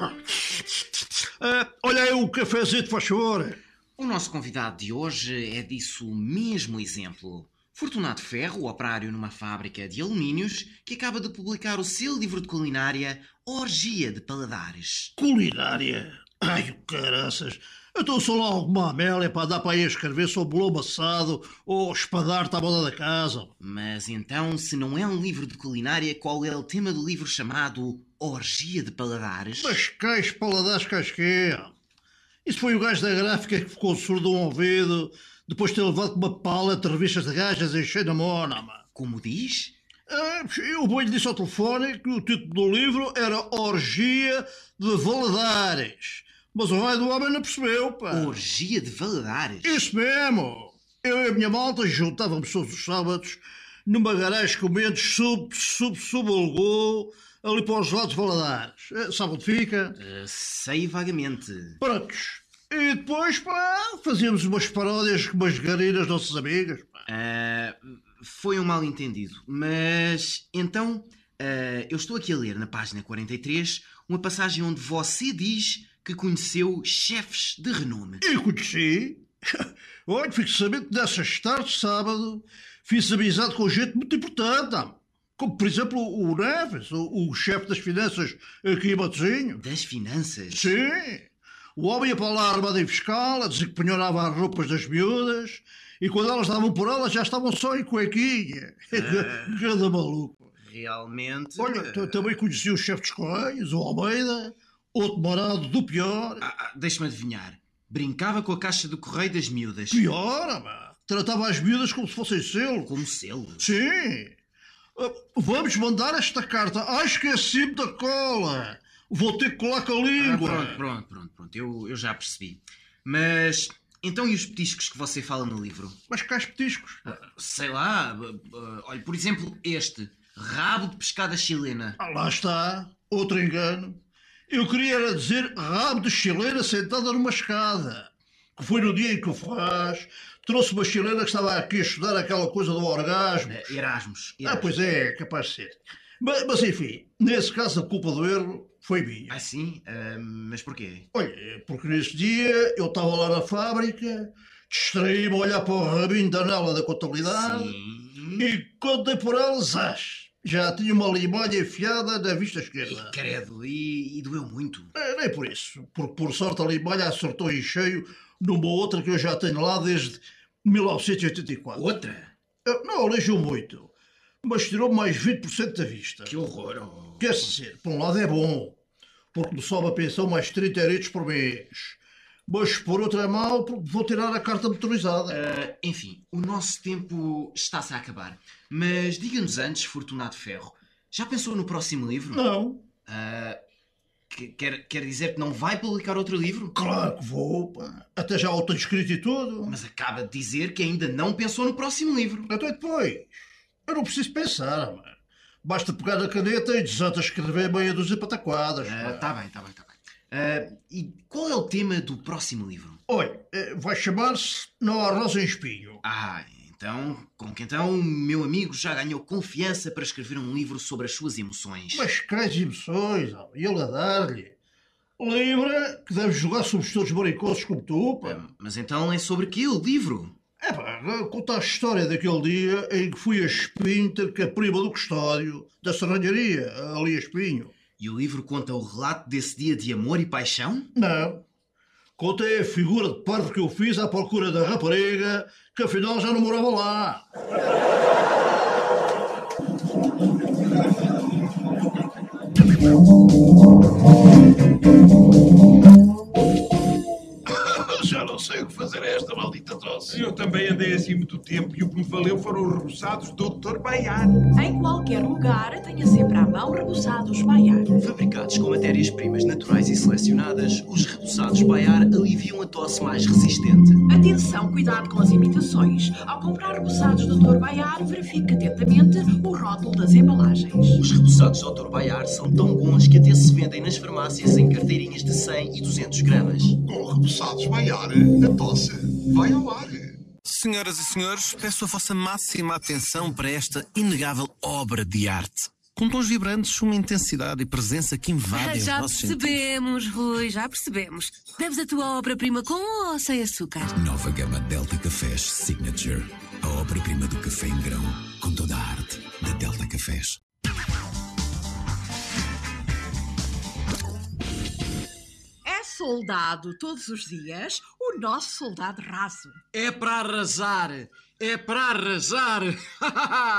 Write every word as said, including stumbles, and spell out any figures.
Uh, olha aí o cafezinho, faz favor. O nosso convidado de hoje é disso mesmo exemplo. Fortunato Ferro, operário numa fábrica de alumínios, que acaba de publicar o seu livro de culinária Orgia de Paladares. Culinária? Ai, caraças. Então sou lá alguma Amélia para dar para aí a escrever sobre lobo assado ou espadar-te à moda da casa. Mas então, se não é um livro de culinária, qual é o tema do livro chamado Orgia de Paladares? Mas cais paladares casquê. Isso foi o gajo da gráfica que ficou surdo de um ouvido depois de ter levado com uma paleta de revistas de gajas enchendo a mona, mano. Como diz? Ah, eu bem lhe disse ao telefone que o título do livro era Orgia de Valadares. Mas o raio do homem não percebeu, pá. Orgia de Valadares? Isso mesmo. Eu e a minha malta juntávamos todos os sábados numa garagem comendo sub, sub, sub, alugou ali para os lados de Valadares. Sabe onde fica? Uh, sei vagamente. Prontos. E depois, pá, fazíamos umas paródias com umas garinas nossas amigas, pá. Uh, foi um mal-entendido. Mas, então, uh, eu estou aqui a ler na página quarenta e três uma passagem onde você diz que conheceu chefes de renome. Eu conheci. Olha, fico sabendo que nessas tardes de sábado fiz amizade com gente muito importante, não? Como, por exemplo, o Neves, o, o chefe das finanças aqui em Matosinho. Das finanças? Sim. O homem ia para lá armado em fiscal, a dizer que penhorava as roupas das miúdas, e quando elas davam por elas já estavam só em cuequinha. Ah, cada maluco. Realmente... Olha, também conheci o chefe dos Correios, o Almeida, outro marado do pior. Ah, ah, deixa-me adivinhar. Brincava com a caixa do correio das miúdas. Pior, mano. Tratava as miúdas como se fossem selo. Como selo? Sim. Vamos mandar esta carta. Ah, esqueci-me da cola. Vou ter que colar com a língua. Ah, pronto, pronto, pronto, pronto. Eu, eu já percebi. Mas, então e os petiscos que você fala no livro? Mas quais petiscos? Uh, sei lá. Uh, uh, olha, por exemplo, este. Rabo de pescada chilena. Ah, lá está. Outro engano. Eu queria era dizer rabo de chilena sentada numa escada. Que foi no dia em que o Ferraz trouxe uma chilena que estava aqui a estudar aquela coisa do orgasmo. Uh, Erasmus. Ah, pois é, capaz de ser. Mas, mas enfim, nesse caso a culpa do erro foi minha. Ah, sim? Uh, mas porquê? Olha, porque nesse dia eu estava lá na fábrica, distraí-me a olhar para o rabinho da anela da contabilidade. Sim. E quando dei por elas, ach, já tinha uma limalha enfiada na vista esquerda. E, credo, e, e doeu muito? É, nem por isso, porque por sorte a limalha acertou em cheio numa outra que eu já tenho lá desde mil novecentos e oitenta e quatro. Outra? Não aleijou muito, mas tirou mais vinte por cento da vista. Que horror! Oh. Quer dizer, por um lado é bom, porque me sobe a pensão mais trinta euros por mês. Mas por outro é mau, porque vou tirar a carta motorizada. Uh, enfim, o nosso tempo está-se a acabar. Mas diga-nos antes, Fortunato Ferro, já pensou no próximo livro? Não. Uh, que, quer, quer dizer que não vai publicar outro livro? Claro que vou, pá. Até já o tenho escrito e tudo. Mas acaba de dizer que ainda não pensou no próximo livro. Até depois. Eu não preciso pensar, mano. Basta pegar na caneta e desata escrever meia dúzia de pataquadas. Está uh, tá bem, está bem, está bem. Uh, e qual é o tema do próximo livro? Olha, vai chamar-se Não há rosa em espinho. Ah, então, como que então o meu amigo já ganhou confiança para escrever um livro sobre as suas emoções? Mas quais emoções? E ele a dar-lhe. Lembra que deves jogar sobre os teus maricosos como tu, pá. Uh, mas então é sobre que o livro? É pá, conta a história daquele dia em que fui a Espinho ter com a prima do custódio da serralharia, ali a Espinho. E o livro conta o relato desse dia de amor e paixão? Não. Contei a figura de parvo que eu fiz à procura da rapariga, que afinal já não morava lá. Já não sei o que fazer a esta maldita tosse. Eu também andei assim muito tempo e o que me valeu foram os reboçados do doutor Baiar. Em qualquer lugar, tenha sempre à mão reboçados Baiar. Fabricados com matérias-primas naturais e selecionadas, os reboçados Baiar aliviam a tosse mais resistente. Atenção, cuidado com as imitações. Ao comprar reboçados doutor Baiar, verifique atentamente o rótulo das embalagens. Os reboçados doutor Baiar são tão bons que até se vendem nas farmácias em carteirinhas de cem e duzentos gramas. Com reboçados Baiar, a tosse vai ao ar. Senhoras e senhores, peço a vossa máxima atenção para esta inegável obra de arte. com tons vibrantes, uma intensidade e presença que invadem os Já nossos sentidos. percebemos, Rui, já percebemos. Deves a tua obra-prima com ou sem açúcar? Nova gama Delta Cafés Signature. A obra-prima do café em grão, com toda a arte da Delta Cafés. É soldado todos os dias o nosso soldado raso. É para arrasar! É para arrasar!